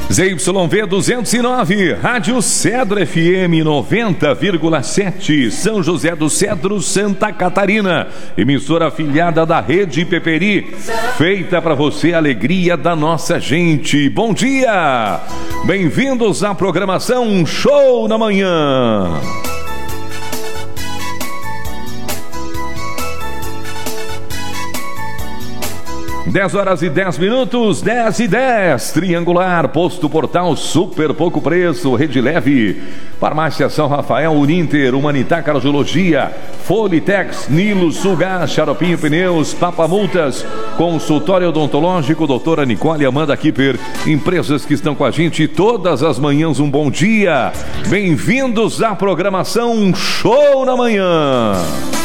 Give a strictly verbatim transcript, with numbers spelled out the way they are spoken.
Z Y V duzentos e nove, Rádio Cedro F M noventa vírgula sete, São José do Cedro, Santa Catarina. Emissora afiliada da Rede Peperi, feita para você, a alegria da nossa gente. Bom dia! Bem-vindos à programação Show na Manhã. dez horas e dez minutos, dez e dez, Triangular, Posto Portal, super pouco preço, Rede Leve, Farmácia São Rafael, Uninter, Humanitá Cardiologia, Folitex, Nilo, Sulgás, Xaropinho Pneus, Papa Multas, Consultório Odontológico, doutora Nicole Amanda Kipper, empresas que estão com a gente todas as manhãs, um bom dia. Bem-vindos à programação Show na Manhã.